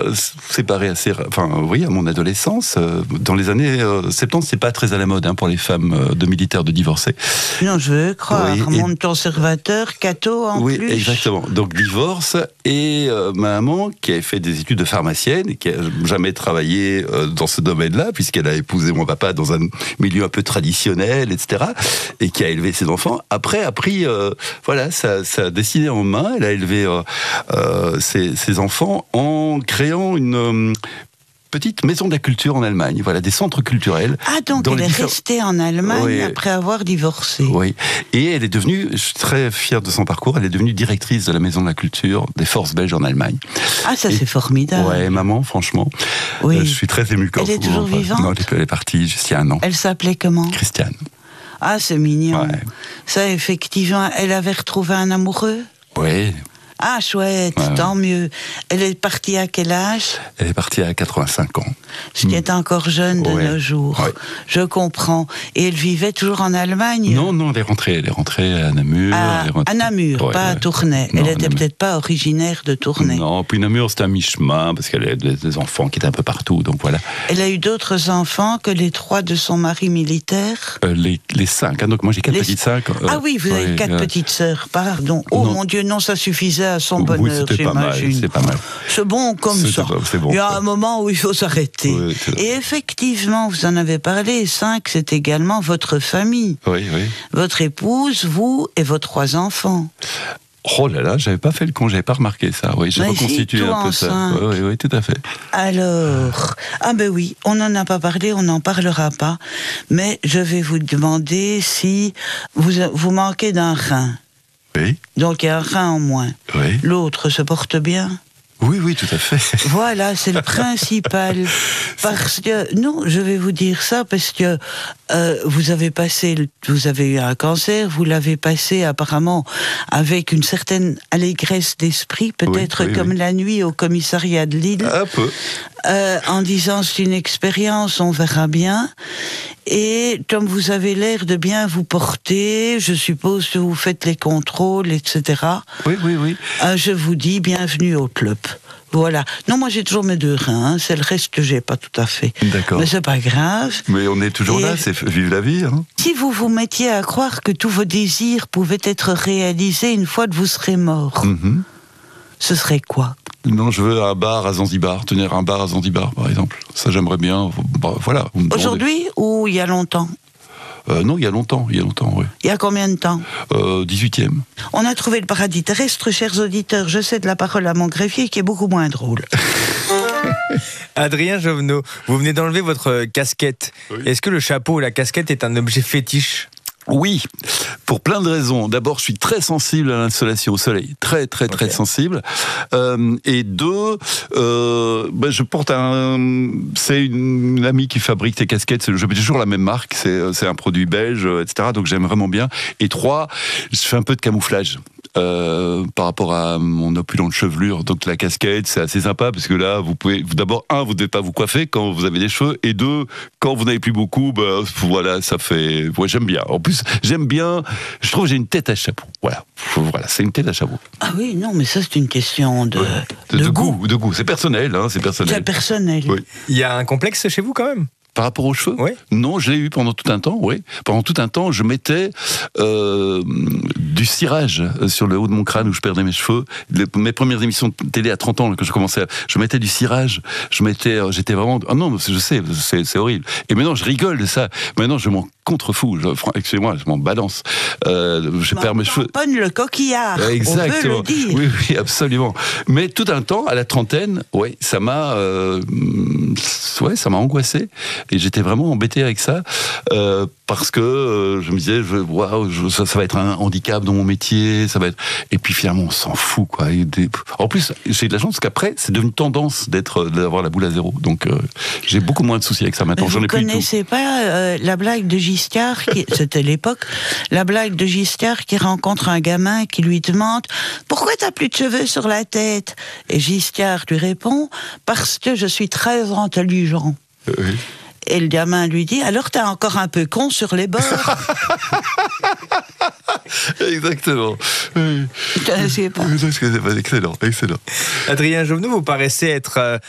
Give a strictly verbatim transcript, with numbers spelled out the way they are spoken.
euh, séparé assez, enfin, oui, à mon adolescence. Euh, dans les années euh, soixante-dix, c'est pas très à la mode hein, pour les femmes euh, de militaires de divorcer. Non, je veux croire. Oui, Monde conservateur, catho en oui, plus. Oui, exactement. Donc divorce et euh, ma maman qui avait fait des études de pharmacienne et qui a jamais travaillé euh, dans ce domaine-là puisqu'elle a épousé mon papa dans un milieu un peu traditionnel, et cetera. Et qui a élevé ses enfants. Après, a pris, euh, voilà, sa, sa destinée en main. Elle a élevé euh, euh, ses, ses enfants en créant une euh, petite maison de la culture en Allemagne. Voilà, des centres culturels. Ah, donc elle est différents... restée en Allemagne oui. après avoir divorcé. Oui. Et elle est devenue, je suis très fier de son parcours, elle est devenue directrice de la maison de la culture des forces belges en Allemagne. Ah, ça et, c'est formidable. Ouais, maman, franchement. Oui. Euh, je suis très ému quand elle est vous, toujours enfin, vivante. Non, elle est partie juste il y a un an. Elle s'appelait comment? Christiane. Ah, c'est mignon. Ouais. Ça, effectivement, elle avait retrouvé un amoureux? Oui. Ah, chouette, ouais, tant ouais. mieux. Elle est partie à quel âge? Elle est partie à quatre-vingt-cinq ans. Ce qui est encore jeune de ouais. nos jours. Ouais. Je comprends. Et elle vivait toujours en Allemagne? Non, non, elle est rentrée. Elle est rentrée à Namur. À, rentrée... à Namur, ouais, pas ouais. à Tournai. Non, elle n'était peut-être pas originaire de Tournai. Non, puis Namur, c'était un mi-chemin, parce qu'elle a des enfants qui étaient un peu partout, donc voilà. Elle a eu d'autres enfants que les trois de son mari militaire? euh, les, les cinq, hein, donc moi j'ai quatre les... petites sœurs. Euh, ah oui, vous avez ouais, quatre euh... petites sœurs, pardon. Oh non. Mon Dieu, non, ça suffisait à son bonheur. Oui, c'est pas mal, c'est pas mal. C'est bon comme c'est ça. Pas, c'est bon, il y a ça. un moment où il faut s'arrêter. Oui, et effectivement, vous en avez parlé, cinq, c'est également votre famille. Oui, oui. Votre épouse, vous et vos trois enfants. Oh là là, j'avais pas fait le con, j'avais pas remarqué ça. Oui, j'ai mais reconstitué si, un peu ça. Oui, oui, oui, tout à fait. Alors, ah ben oui, on n'en a pas parlé, on n'en parlera pas. Mais je vais vous demander si vous, vous manquez d'un rein. Oui. Donc il y a un rein en moins. Oui. L'autre se porte bien? Oui, oui, tout à fait. Voilà, c'est le principal. Parce que, non, je vais vous dire ça, parce que euh, vous avez passé, vous avez eu un cancer, vous l'avez passé apparemment avec une certaine allégresse d'esprit, peut-être oui, oui, comme oui. la nuit au commissariat de Lille. Un peu. Euh, en disant c'est une expérience, on verra bien. Et comme vous avez l'air de bien vous porter, je suppose que vous faites les contrôles, et cetera. Oui, oui, oui. Euh, je vous dis bienvenue au club. Voilà. Non, moi j'ai toujours mes deux reins, hein. C'est le reste que j'ai pas tout à fait. D'accord. Mais c'est pas grave. Mais on est toujours Et là, c'est vive la vie. Hein. Si vous vous mettiez à croire que tous vos désirs pouvaient être réalisés une fois que vous serez mort, mm-hmm. ce serait quoi? Non, je veux un bar à Zanzibar, tenir un bar à Zanzibar, par exemple. Ça, j'aimerais bien. Bah, voilà. Aujourd'hui ou il y a longtemps? Euh, non, il y a longtemps, il y a longtemps, oui. Il y a combien de temps? euh, dix-huitième. On a trouvé le paradis terrestre, chers auditeurs. Je cède la parole à mon greffier, qui est beaucoup moins drôle. Adrien Jovenot, vous venez d'enlever votre casquette. Oui. Est-ce que le chapeau ou la casquette est un objet fétiche? Oui, pour plein de raisons. D'abord, je suis très sensible à l'insolation au soleil, très très très okay. sensible. Euh, et deux, euh, ben je porte un, c'est une, une amie qui fabrique ces casquettes. Je mets toujours la même marque. C'est, c'est un produit belge, et cetera. Donc j'aime vraiment bien. Et trois, je fais un peu de camouflage. Euh, par rapport à mon opulente chevelure, donc la casquette c'est assez sympa parce que là vous pouvez d'abord un vous devez pas vous coiffer quand vous avez des cheveux et deux quand vous n'avez plus beaucoup bah, voilà ça fait ouais, j'aime bien en plus j'aime bien je trouve que j'ai une tête à chapeau voilà voilà c'est une tête à chapeau. Ah oui non mais ça c'est une question de, ouais. de, de, de goût. goût de goût c'est personnel hein, c'est personnel c'est personnel oui. Il y a un complexe chez vous quand même? Par rapport aux cheveux? Oui. Non, je l'ai eu pendant tout un temps, oui. Pendant tout un temps, je mettais euh, du cirage sur le haut de mon crâne où je perdais mes cheveux. Les, mes premières émissions de télé à trente ans, quand je commençais, à, je mettais du cirage. Je mettais, j'étais vraiment... Ah non, je sais, c'est, c'est horrible. Et maintenant, je rigole de ça. Maintenant, je m'en contrefous. Je, excusez-moi, je m'en balance. Euh, je perds mes cheveux. Tamponne le coquillard, exactement. On peut le dire. Oui, oui, absolument. Mais tout un temps, à la trentaine, ouais, ça m'a... Euh, ouais, ça m'a angoissé. Et j'étais vraiment embêté avec ça, euh, parce que euh, je me disais, je, waouh, je, ça, ça va être un handicap dans mon métier, ça va être... Et puis finalement, on s'en fout, quoi. Et des... En plus, j'ai de la chance qu'après, c'est devenu tendance d'être, d'avoir la boule à zéro. Donc, euh, j'ai beaucoup moins de soucis avec ça maintenant. Mais J'en vous ai plus connaissez pas euh, la blague de Giscard, qui... c'était l'époque, la blague de Giscard qui rencontre un gamin qui lui demande « Pourquoi t'as plus de cheveux sur la tête ?» Et Giscard lui répond « Parce que je suis très intelligent. Euh, » oui. Et le gamin lui dit, alors t'es encore un peu con sur les bords. Exactement. Oui. Je ne sais pas. Excellent, excellent. Adrien Jovenot, vous paraissez être